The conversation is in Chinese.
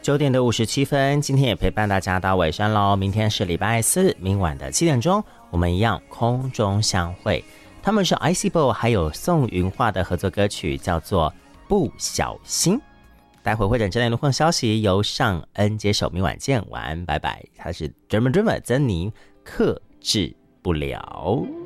9点的57分，今天也陪伴大家到尾声喽。明天是礼拜四，明晚的7点钟，我们一样空中相会。他们是 ICBO 还有宋云桦的合作歌曲，叫做《不小心》。待会会等这类路况消息由尚恩接手，明晚见，晚安，拜拜。他是 Drummer 珍妮，克制不了。